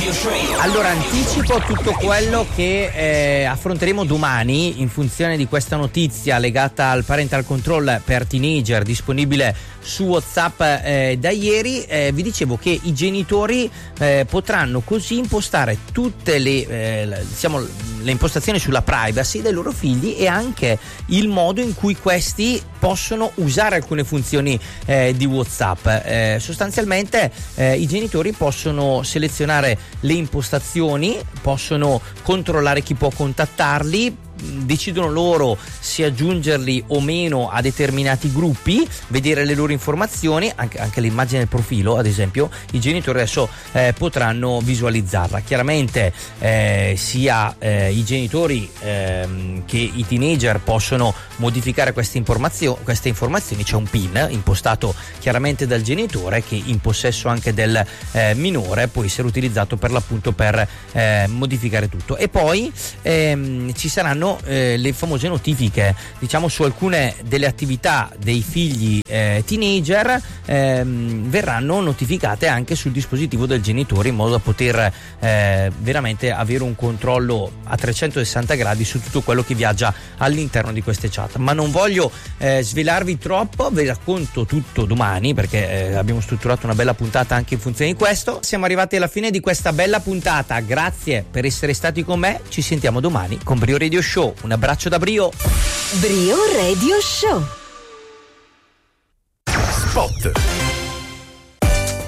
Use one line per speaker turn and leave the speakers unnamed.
Radio Show.
Allora, anticipo tutto quello che affronteremo domani in funzione di questa notizia legata al parental control per teenager disponibile su WhatsApp da ieri. Vi dicevo che i genitori potranno così impostare tutte le impostazioni sulla privacy dei loro figli e anche il modo in cui questi possono usare alcune funzioni di WhatsApp. Sostanzialmente i genitori possono selezionare le impostazioni, possono controllare chi può contattarli, decidono loro se aggiungerli o meno a determinati gruppi, vedere le loro informazioni, anche l'immagine del profilo ad esempio, i genitori adesso potranno visualizzarla. Chiaramente sia i genitori che i teenager possono modificare queste informazioni, c'è un PIN impostato chiaramente dal genitore che in possesso anche del minore può essere utilizzato per l'appunto per modificare tutto. E poi ci saranno le famose notifiche, diciamo, su alcune delle attività dei figli teenager verranno notificate anche sul dispositivo del genitore, in modo da poter veramente avere un controllo a 360 gradi su tutto quello che viaggia all'interno di queste chat. Ma non voglio svelarvi troppo, vi racconto tutto domani perché abbiamo strutturato una bella puntata anche in funzione di questo. Siamo arrivati alla fine di questa bella puntata, grazie per essere stati con me, ci sentiamo domani con Brio Radio Show. Un abbraccio da Brio.
Brio Radio Show.
Spot.